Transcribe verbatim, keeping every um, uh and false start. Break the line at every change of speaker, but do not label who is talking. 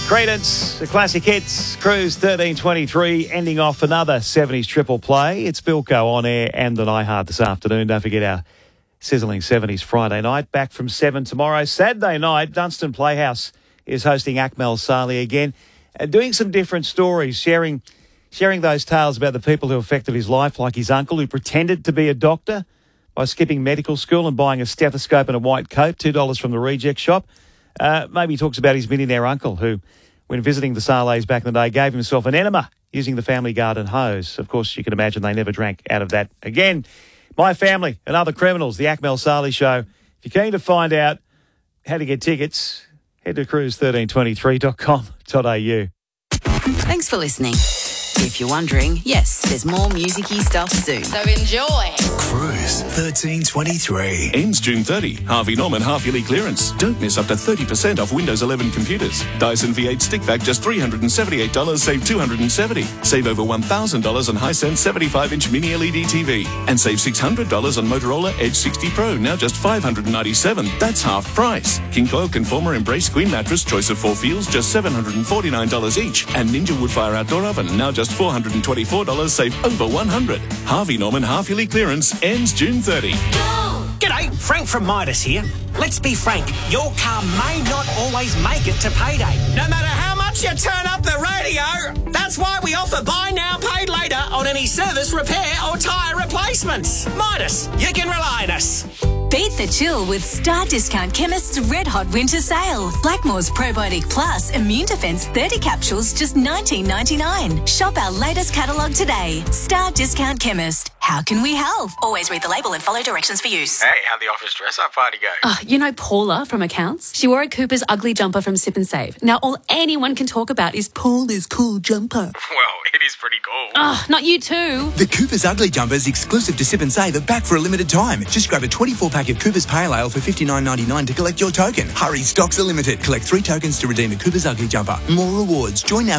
Credence, the classic hits, Cruise thirteen twenty-three, ending off another seventies triple play. It's Bilko on air and the iHeart this afternoon. Don't forget our sizzling seventies Friday night. Back from seven tomorrow. Saturday night, Dunstan Playhouse is hosting Akmal Saleh again, uh, doing some different stories, sharing sharing those tales about the people who affected his life, like his uncle who pretended to be a doctor by skipping medical school and buying a stethoscope and a white coat, two dollars from the reject shop. Uh, maybe he talks about his millionaire uncle who, when visiting the Salehs back in the day, gave himself an enema using the family garden hose. Of course, you can imagine they never drank out of that again. My Family and Other Criminals, the Akmal Saleh Show. If you're keen to find out how to get tickets, head to cruise thirteen twenty-three dot com dot a u.
Thanks for listening. If you're wondering, yes, there's more music-y stuff soon.
So enjoy.
Cruise thirteen twenty-three.
Ends June thirtieth. Harvey Norman half-yearly clearance. Don't miss up to thirty percent off Windows eleven computers. Dyson V eight stick vac just three hundred seventy-eight dollars, save two hundred seventy dollars. Save over one thousand dollars on Hisense seventy-five inch mini L E D T V. And save six hundred dollars on Motorola Edge sixty Pro, now just five hundred ninety-seven dollars. That's half price. King Coil Conformer Embrace Queen Mattress, choice of four feels, just seven hundred forty-nine dollars each. And Ninja Woodfire Outdoor Oven, now just four hundred twenty-four dollars, save over one hundred dollars. Harvey Norman half-yearly clearance ends June thirtieth.
G'day, Frank from Midas here. Let's be frank, your car may not always make it to payday. No matter how much you turn up the radio, that's why we offer buy now, paid later on any service, repair or tyre replacements. Midas, you can rely on us.
Beat the chill with Star Discount Chemist's Red Hot Winter Sale. Blackmore's Probiotic Plus Immune Defense thirty capsules, just nineteen ninety-nine. Shop our latest catalogue today. Star Discount Chemist. How can we help? Always read the label and follow directions for use.
Hey, how'd the office dress-up party go?
Oh, you know Paula from accounts? She wore a Cooper's ugly jumper from Sip and Save. Now all anyone can talk about is Paula's cool jumper.
Well, it is pretty cool.
Oh, not you too.
The Cooper's Ugly Jumpers, exclusive to Sip and Save, are back for a limited time. Just grab a twenty-four pack of Cooper's Pale Ale for fifty-nine ninety-nine to collect your token. Hurry, stocks are limited. Collect three tokens to redeem a Cooper's Ugly Jumper. More rewards. Join now.